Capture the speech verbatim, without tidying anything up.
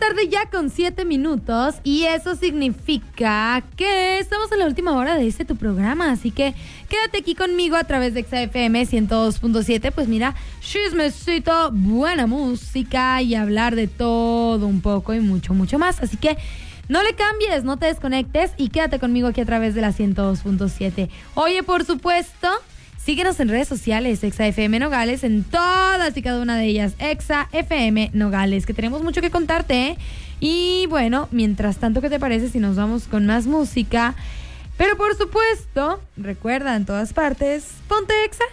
tarde ya con siete minutos y eso significa que estamos en la última hora de este tu programa, así que quédate aquí conmigo a través de Exa F M ciento dos punto siete, pues mira, chismecito, buena música y hablar de todo un poco y mucho, mucho más, así que no le cambies, no te desconectes y quédate conmigo aquí a través de la ciento dos punto siete. Oye, por supuesto, síguenos en redes sociales, Exa F M Nogales, en todas y cada una de ellas, Exa F M Nogales, que tenemos mucho que contarte, ¿eh? Y bueno, mientras tanto, ¿qué te parece si nos vamos con más música? Pero por supuesto, recuerda en todas partes, ponte Exa.